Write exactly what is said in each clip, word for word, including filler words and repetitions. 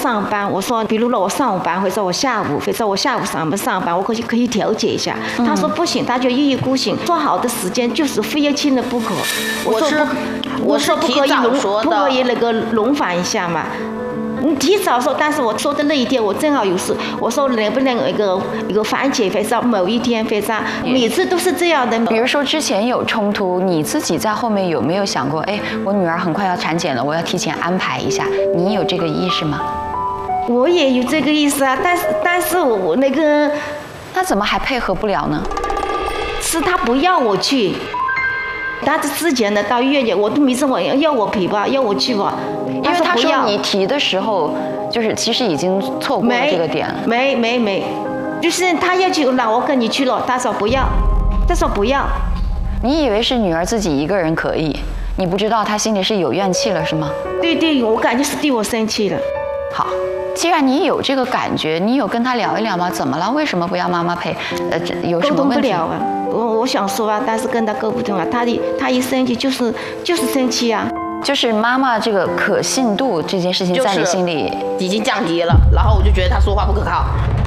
上班，我说，比如说我上午班，或者我下午，或者我下午上班上班，我可以可以调节一下。嗯、他说不行，他就一意孤行，说好的时间就是非要亲的不可。 我说不， 我说不可以轮，不可以那个轮番一下嘛。你提早说，但是我说的那一天我正好有事，我说能不能一个一个番茄，或者某一天，或者每次都是这样的。 比如说之前有冲突，你自己在后面有没有想过，哎，我女儿很快要产检了，我要提前安排一下，你有这个意识吗？ 我也有这个意思啊，但是但是我那个， 那怎么还配合不了呢？ 是他不要我去。他之前的到医院里，我都没这么要我陪吧，要我去吧， 因为他说你提的时候，就是其实已经错过了这个点了。 没没没，就是他要去，那我跟你去了，他说不要，他说不要。 你以为是女儿自己一个人可以，你不知道她心里是有怨气了，是吗？ 对对，我感觉是对我生气了。 好，既然你有这个感觉，你有跟他聊一聊吗？怎么了？为什么不要妈妈陪？呃，有什么问题？沟通不了啊。我我想说啊，但是跟他沟不通啊。他的他一生气就是就是生气啊。 就是妈妈这个可信度这件事情在你心里已经降低了，然后我就觉得他说话不可靠。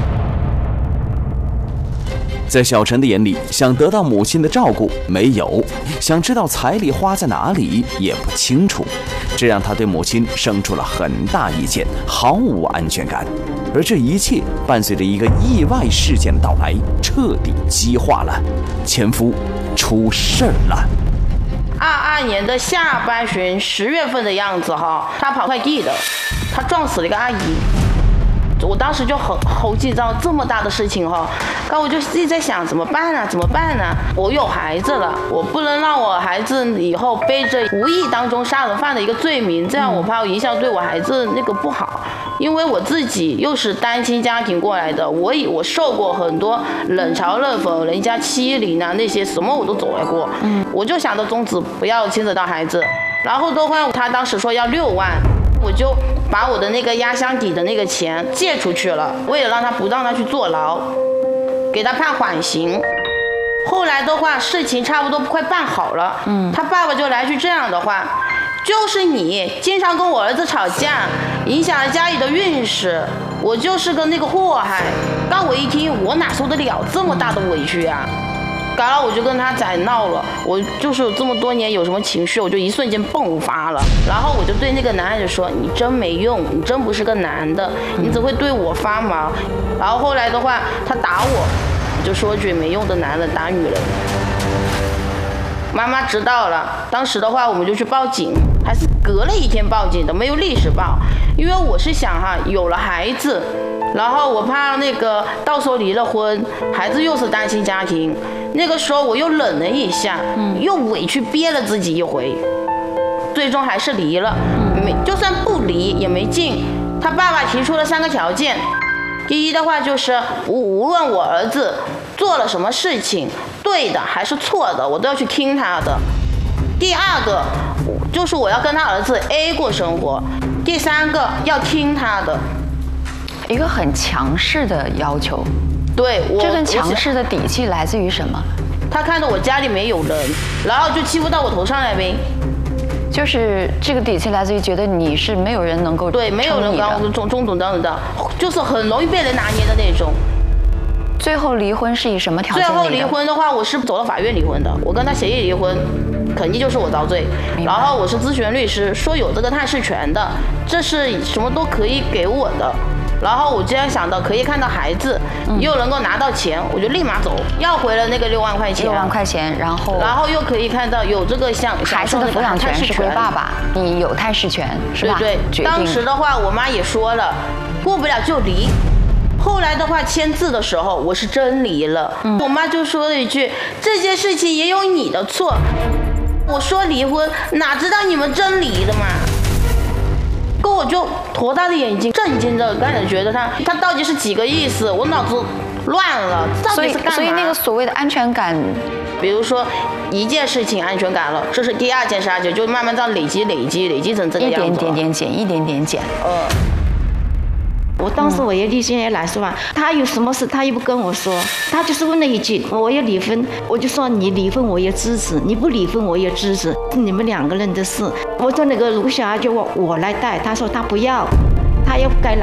在小陈的眼里，想得到母亲的照顾没有，想知道彩礼花在哪里也不清楚，这让他对母亲生出了很大意见，毫无安全感。而这一切伴随着一个意外事件的到来，彻底激化了前夫出事儿了。 二二年的下半旬十月份的样子哈，他跑快递的，他撞死了一个阿姨。我当时就很好紧张，这么大的事情哈，刚我就自己在想怎么办呢？怎么办呢？我有孩子了，我不能让我孩子以后背着无意当中杀人犯的一个罪名，这样我怕影响对我孩子那个不好。因为我自己又是单亲家庭过来的，我以我受过很多冷嘲热讽、人家欺凌啊，那些什么我都走来过。嗯，我就想着宗旨不要牵扯到孩子，然后的话，他当时说要六万。我就把我的那个压箱底的那个钱借出去了，为了让他不让他去坐牢，给他判缓刑。后来的话，事情差不多快办好了，嗯，他爸爸就来句这样的话，就是你经常跟我儿子吵架，影响了家里的运势，我就是个那个祸害。刚我一听，我哪受得了这么大的委屈啊！搞了我就跟他在闹了，我就是有这么多年有什么情绪，我就一瞬间迸发了，然后我就对那个男孩子说：“你真没用，你真不是个男的，你只会对我发毛。”然后后来的话，他打我，就说句没用的男人打女人。妈妈知道了，当时的话我们就去报警，还是隔了一天报警的，没有立时报，因为我是想哈，有了孩子。然后我怕那个到时候离了婚，孩子又是单亲家庭，那个时候我又忍了一下，嗯，又委屈憋了自己一回，最终还是离了。没，就算不离也没劲。他爸爸提出了三个条件，第一的话就是无无论我儿子做了什么事情，对的还是错的，我都要去听他的。第二个就是我要跟他儿子 A 过生活。第三个要听他的。 一个很强势的要求， 对，我这份强势的底气来自于什么？ 他看到我家里没有人，然后就欺负到我头上来呗。 就是这个底气来自于觉得你是没有人能够对，没有人刚中中等等的，就是很容易被人拿捏的那种。 最后离婚是以什么条件离的？ 最后离婚的话，我是走到法院离婚的，我跟他协议离婚。肯定就是我遭罪，然后我是咨询律师，说有这个探视权的，这是什么都可以给我的。然后我既然想到可以看到孩子，嗯、又能够拿到钱，我就立马走，要回了那个六万块钱。 六万块钱，然后然后又可以看到有这个像孩子的抚养权是归爸爸，你有探视权，是吧？ 对对，当时的话，我妈也说了，过不了就离。后来的话，签字的时候我是真离了，嗯、我妈就说了一句：“这件事情也有你的错。”我说离婚，哪知道你们真离的嘛？跟我就坨大的眼睛，震惊着，感觉觉得他他到底是几个意思？我脑子乱了，到底是干嘛？ 所以所以那个所谓的安全感， 比如说一件事情安全感了，这是第二件事情，就慢慢这样累积累积累积成这个样子， 一点点点减，一点点减。 呃。 我当时我也立心也来说吧，他有什么事他又不跟我说，他就是问了一句我要离婚，我就说你离婚我也支持，你不离婚我也支持，是你们两个人的事。我说那个卢小孩就我我来带，他说他不要，他要该拿